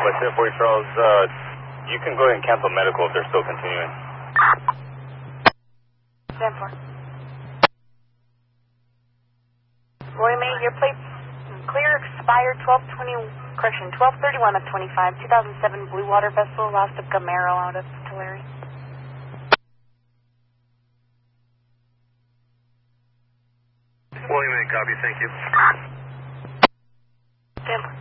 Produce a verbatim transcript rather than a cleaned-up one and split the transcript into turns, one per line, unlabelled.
by ten forty Charles. Uh, you can go ahead and cancel medical if they're still continuing.
ten four. Roy May, your plates clear, expired twelve twenty, correction, twelve thirty-one of twenty-five, two thousand seven Blue Water vessel, lost of Camaro out of Tulare.
William A, copy, thank you.
ten four.